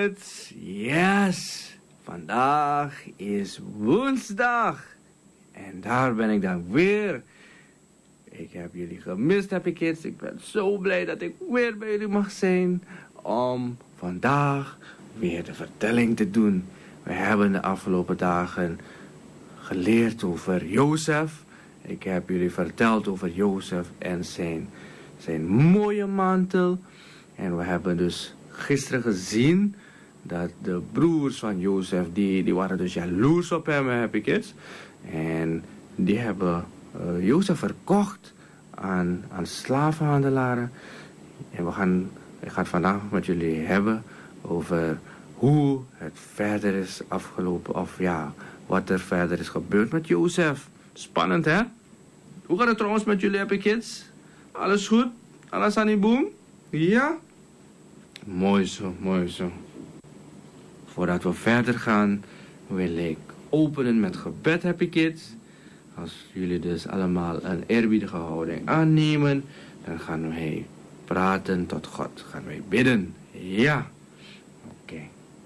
kids. Yes, vandaag is woensdag. En daar ben ik dan weer. Ik heb jullie gemist, happy kids. Ik ben zo blij dat ik weer bij jullie mag zijn. Om vandaag weer de vertelling te doen. We hebben de afgelopen dagen geleerd over Jozef. Ik heb jullie verteld over Jozef en zijn mooie mantel. En we hebben dus gisteren gezien dat de broers van Jozef, die waren dus jaloers op hem, happy kids. En die hebben Jozef verkocht aan slavenhandelaren. En ik ga het vandaag met jullie hebben over hoe het verder is afgelopen. Of ja, wat er verder is gebeurd met Jozef. Spannend, hè? Hoe gaat het trouwens met jullie, happy kids? Alles goed? Alles aan die boom? Ja? Mooi zo, mooi zo. Voordat we verder gaan, wil ik openen met gebed, happy kids. Als jullie dus allemaal een eerbiedige houding aannemen, dan gaan wij praten tot God. Gaan wij bidden. Ja. Oké.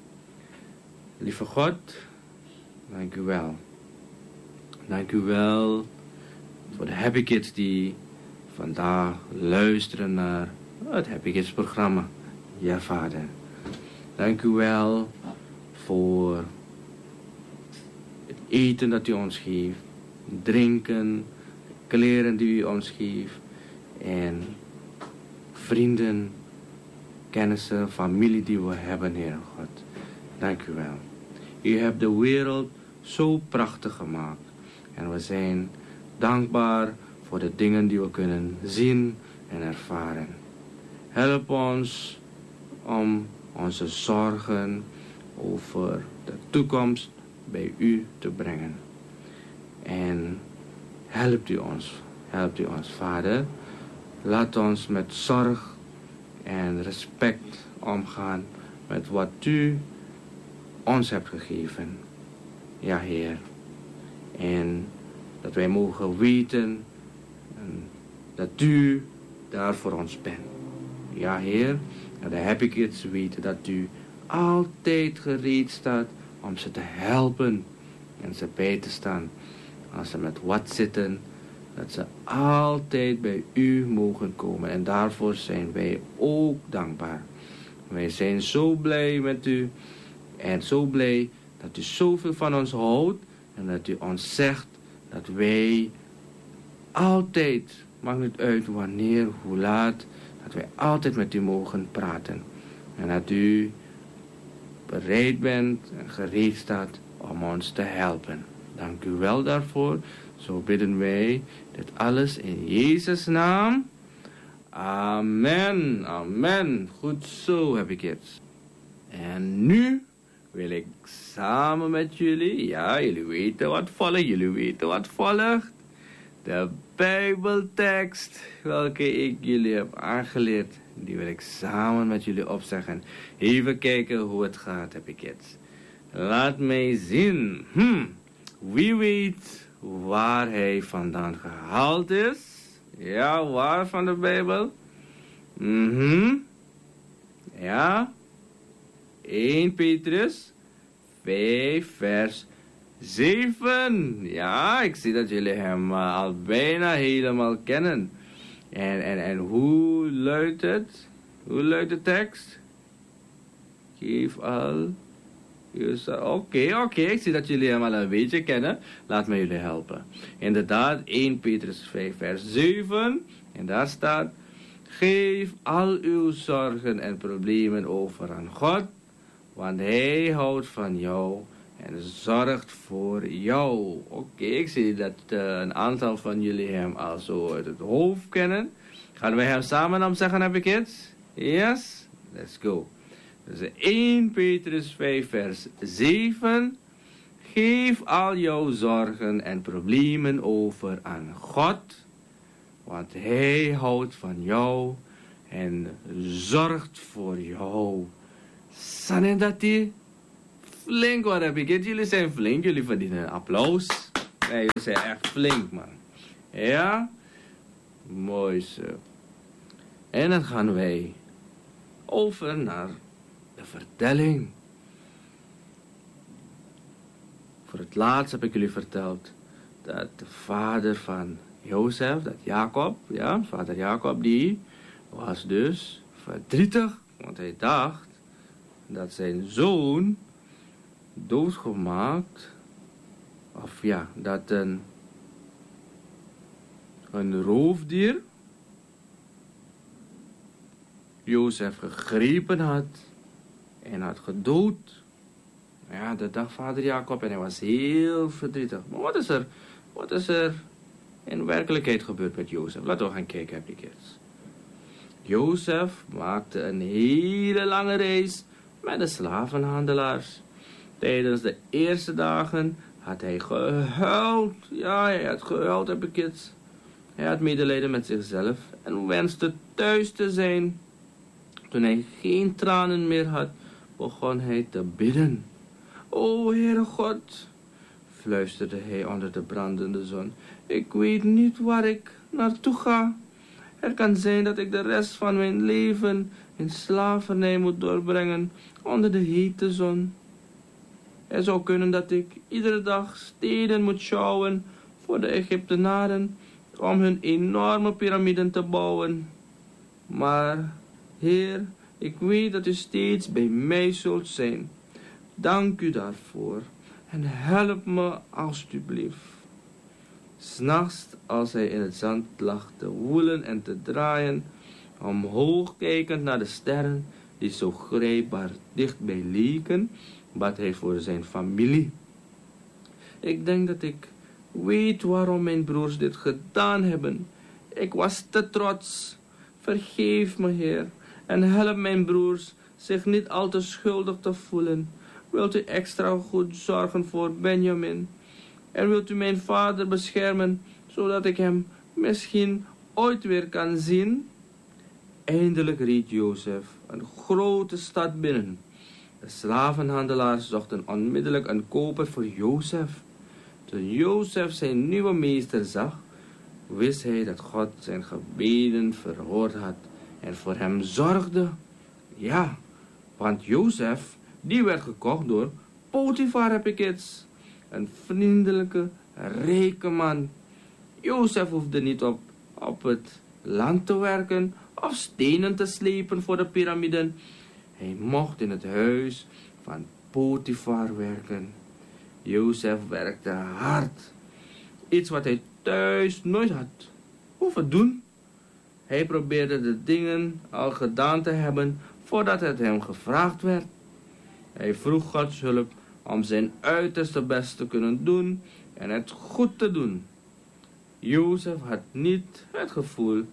Lieve God, dank u wel. Dank u wel voor de happy kids die vandaag luisteren naar het Happy Kids programma. Ja, Vader. Dank u wel voor het eten dat u ons geeft, drinken, kleren die u ons geeft en vrienden, kennissen, familie die we hebben, Heer God. Dank u wel. U hebt de wereld zo prachtig gemaakt en we zijn dankbaar voor de dingen die we kunnen zien en ervaren. Help ons om onze zorgen over de toekomst bij u te brengen. En helpt u ons, Vader. Laat ons met zorg en respect omgaan met wat u ons hebt gegeven. Ja, Heer. En dat wij mogen weten dat u daar voor ons bent. Ja, Heer. Dat de happy kids weten dat u altijd gereed staat om ze te helpen en ze bij te staan. Als ze met wat zitten, dat ze altijd bij u mogen komen. En daarvoor zijn wij ook dankbaar. Wij zijn zo blij met u en zo blij dat u zoveel van ons houdt en dat u ons zegt dat wij altijd, maakt niet uit wanneer, hoe laat, dat wij altijd met u mogen praten. En dat u bereid bent en gereed staat om ons te helpen. Dank u wel daarvoor. Zo bidden wij dit alles in Jezus' naam. Amen. Amen. Goed zo, heb ik het. En nu wil ik samen met jullie, ja, jullie weten wat volgt. De Bijbeltekst, welke ik jullie heb aangeleerd, die wil ik samen met jullie opzeggen. Even kijken hoe het gaat, heb ik het. Laat mij zien. Wie weet waar hij vandaan gehaald is? Ja, waar van de Bijbel? Ja. 1 Petrus 5 vers 7. Ja, ik zie dat jullie hem al bijna helemaal kennen. En hoe luidt het? Hoe luidt de tekst? Geef al. Oké, ik zie dat jullie hem al een beetje kennen. Laat me jullie helpen. Inderdaad, 1 Petrus 5 vers 7. En daar staat: geef al uw zorgen en problemen over aan God, want hij houdt van jou en zorgt voor jou. Oké, ik zie dat een aantal van jullie hem al zo uit het hoofd kennen. Gaan wij hem samen opzeggen, heb ik het? Yes? Let's go. Dus 1 Petrus 5 vers 7. Geef al jouw zorgen en problemen over aan God, want hij houdt van jou en zorgt voor jou. Sanen dat die? Flink hoor, heb ik het. Jullie zijn flink, jullie verdienen een applaus. Nee, jullie zijn echt flink, man. Ja? Mooi zo. En dan gaan wij over naar de de vertelling. Voor het laatst heb ik jullie verteld dat de vader van Jozef, dat Jacob, ja, vader Jacob, die was dus verdrietig. Want hij dacht dat zijn zoon doodgemaakt, of ja, dat een roofdier Jozef gegrepen had en had gedood. Ja, dat dacht vader Jacob en hij was heel verdrietig. Maar wat is er in werkelijkheid gebeurd met Jozef? Laten we gaan kijken, happy kids. Jozef maakte een hele lange reis met de slavenhandelaars. Tijdens de eerste dagen had hij gehuild. Ja, hij had gehuild, happy kids. Hij had medelijden met zichzelf en wenste thuis te zijn. Toen hij geen tranen meer had, begon hij te bidden. O, Heere God, fluisterde hij onder de brandende zon. Ik weet niet waar ik naartoe ga. Het kan zijn dat ik de rest van mijn leven in slavernij moet doorbrengen onder de hete zon. Het zou kunnen dat ik iedere dag steden moet sjouwen voor de Egyptenaren om hun enorme piramiden te bouwen. Maar, Heer, ik weet dat u steeds bij mij zult zijn. Dank u daarvoor en help me alstublieft. 'S Nachts, als hij in het zand lag te woelen en te draaien, omhoog kijkend naar de sterren die zo grijpbaar dichtbij leken, bad hij voor zijn familie. Ik denk dat ik weet waarom mijn broers dit gedaan hebben. Ik was te trots. Vergeef me, Heer, en help mijn broers zich niet al te schuldig te voelen. Wilt u extra goed zorgen voor Benjamin? En wilt u mijn vader beschermen, zodat ik hem misschien ooit weer kan zien? Eindelijk reed Jozef een grote stad binnen. De slavenhandelaars zochten onmiddellijk een koper voor Jozef. Toen Jozef zijn nieuwe meester zag, wist hij dat God zijn gebeden verhoord had en voor hem zorgde. Ja, want Jozef, die werd gekocht door Potifar, happy kids. Een vriendelijke, rijke man. Jozef hoefde niet op het land te werken of stenen te slepen voor de piramiden. Hij mocht in het huis van Potifar werken. Jozef werkte hard. Iets wat hij thuis nooit had hoeven doen. Hij probeerde de dingen al gedaan te hebben voordat het hem gevraagd werd. Hij vroeg Gods hulp om zijn uiterste best te kunnen doen en het goed te doen. Jozef had niet het gevoel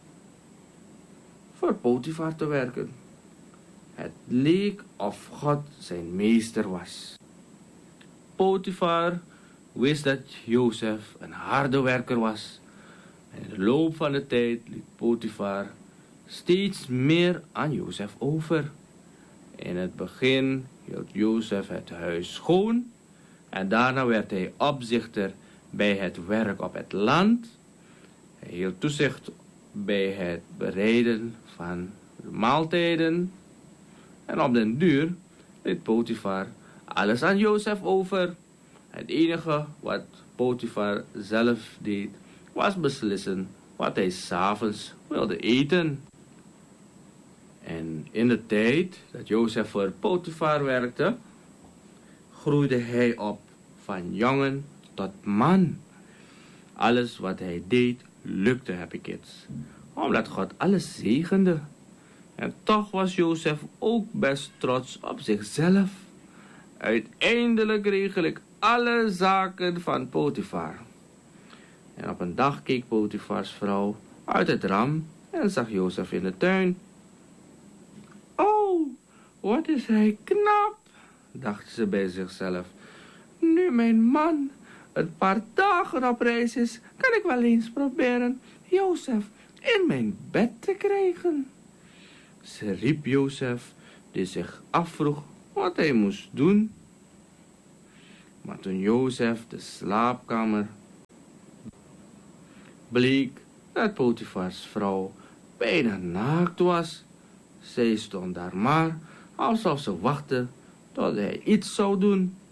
voor Potifar te werken. Het leek of God zijn meester was. Potifar wist dat Jozef een harde werker was. En in de loop van de tijd liet Potifar steeds meer aan Jozef over. In het begin hield Jozef het huis schoon en daarna werd hij opzichter bij het werk op het land. Hij hield toezicht bij het bereiden van de maaltijden en op den duur liet Potifar alles aan Jozef over. Het enige wat Potifar zelf deed was beslissen wat hij 's avonds wilde eten. En in de tijd dat Jozef voor Potifar werkte, groeide hij op van jongen tot man. Alles wat hij deed lukte, happy kids, omdat God alles zegende. En toch was Jozef ook best trots op zichzelf. Uiteindelijk regel ik alle zaken van Potifar. En op een dag keek Potifars vrouw uit het raam en zag Jozef in de tuin. Oh, wat is hij knap, dacht ze bij zichzelf. Nu mijn man een paar dagen op reis is, kan ik wel eens proberen Jozef in mijn bed te krijgen. Ze riep Jozef, die zich afvroeg wat hij moest doen. Maar toen Jozef de slaapkamer bleek dat Potifars vrouw bijna naakt was. Zij stond daar maar alsof ze wachten tot hij iets zou doen.